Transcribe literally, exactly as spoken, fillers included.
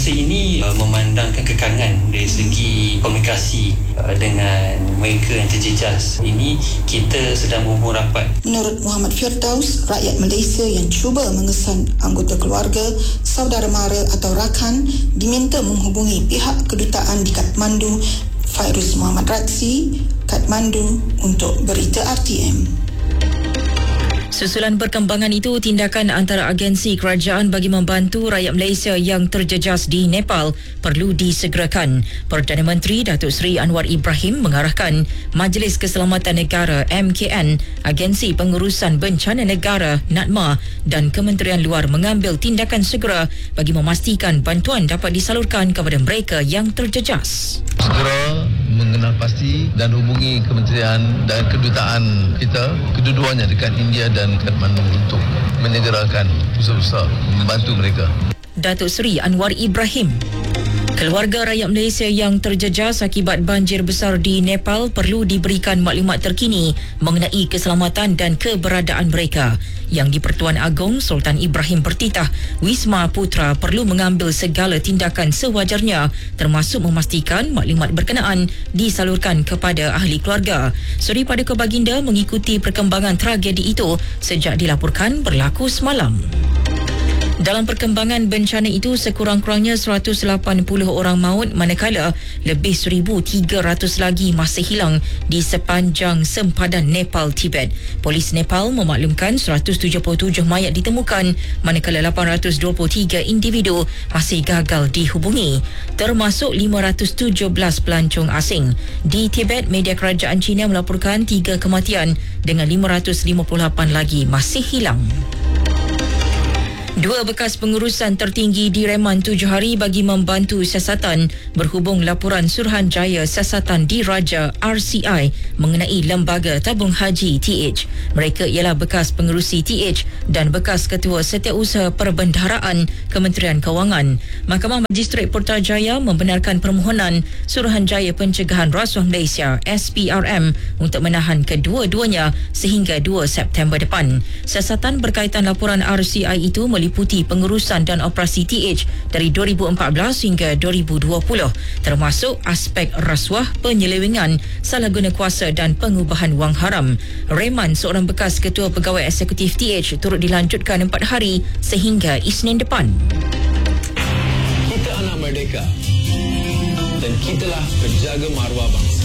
masa ini uh, memandangkan kekangan dari segi komunikasi uh, dengan mereka yang terjejas ini, kita sedang berhubung rapat. Menurut Muhammad Firdaus, rakyat Malaysia yang cuba mengesan anggota keluarga, saudara mara atau rakan diminta menghubungi pihak kedutaan di Kathmandu. Fairuz Muhammad Ratzi, Kathmandu untuk Berita R T M. Susulan perkembangan itu, tindakan antara agensi kerajaan bagi membantu rakyat Malaysia yang terjejas di Nepal perlu disegerakan. Perdana Menteri Datuk Seri Anwar Ibrahim mengarahkan Majlis Keselamatan Negara M K N, Agensi Pengurusan Bencana Negara NADMA dan Kementerian Luar mengambil tindakan segera bagi memastikan bantuan dapat disalurkan kepada mereka yang terjejas. Segera mengenal pasti dan hubungi kementerian dan kedutaan kita, kedua-duanya dekat India dan Kathmandu untuk menyegerakan usaha-usaha membantu mereka. Datuk Seri Anwar Ibrahim. Keluarga rakyat Malaysia yang terjejas akibat banjir besar di Nepal perlu diberikan maklumat terkini mengenai keselamatan dan keberadaan mereka. Yang di-Pertuan Agong Sultan Ibrahim bertitah, Wisma Putra perlu mengambil segala tindakan sewajarnya termasuk memastikan maklumat berkenaan disalurkan kepada ahli keluarga. Suri Paduka Baginda mengikuti perkembangan tragedi itu sejak dilaporkan berlaku semalam. Dalam perkembangan bencana itu, sekurang-kurangnya seratus lapan puluh orang maut manakala lebih seribu tiga ratus lagi masih hilang di sepanjang sempadan Nepal-Tibet. Polis Nepal memaklumkan seratus tujuh puluh tujuh mayat ditemukan manakala lapan ratus dua puluh tiga individu masih gagal dihubungi, termasuk lima ratus tujuh belas pelancong asing. Di Tibet, media kerajaan China melaporkan tiga kematian dengan lima ratus lima puluh lapan lagi masih hilang. Dua bekas pengurusan tertinggi direman tujuh hari bagi membantu siasatan berhubung laporan Suruhanjaya Siasatan Diraja R C I mengenai Lembaga Tabung Haji T H. Mereka ialah bekas pengerusi T H dan bekas Ketua Setiausaha Perbendaharaan Kementerian Kewangan. Mahkamah Magistrat Putrajaya membenarkan permohonan Suruhanjaya Pencegahan Rasuah Malaysia S P R M untuk menahan kedua-duanya sehingga dua September depan. Siasatan berkaitan laporan R C I itu meliputi pengurusan dan operasi T H dari dua ribu empat belas hingga dua ribu dua puluh, termasuk aspek rasuah, penyelewengan, salah guna kuasa dan pengubahan wang haram. Reman seorang bekas ketua pegawai eksekutif T H turut dilanjutkan empat hari sehingga Isnin depan. Kita anak merdeka dan kitalah penjaga maruah bangsa.